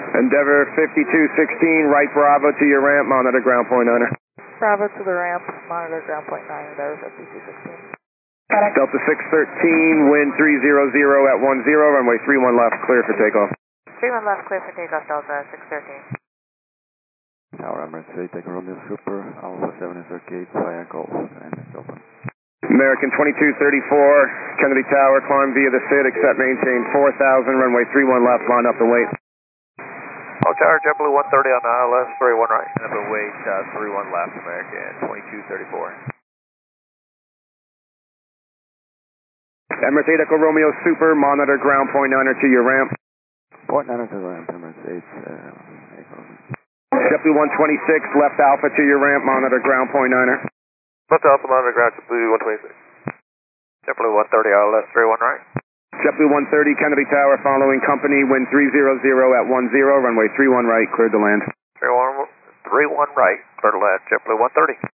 Endeavor 5216, right Bravo to your ramp, monitor ground point niner. Bravo to the ramp, monitor ground point 9, Endeavor 5216. Delta 613, wind 300 at 10, runway 31 left, clear for takeoff. 31 left, clear for takeoff, Delta 613. Tower Emirates 3, take Romeo Super, Alpha 7 is arcade, fire golf, and it's open. American 2234, Kennedy Tower, climb via the SID, accept maintain 4000, runway 31 left, line up and wait. Oh, Tower, JetBlue 130 on the ILS, 31 right. Line up and wait, 31 left, American 2234. Emirates 8 Echo Romeo Super, monitor ground point niner to your ramp. Point 9 to the ramp, Emirates 8, JetBlue 126, left Alpha to your ramp, monitor ground point niner. Left Alpha, monitor ground, JetBlue 126. JetBlue 130 ILS, 31 right. JetBlue 130, Kennedy Tower, following company, wind 300 at 10, runway 31 right, cleared to land. 31 right, clear to land, JetBlue 130.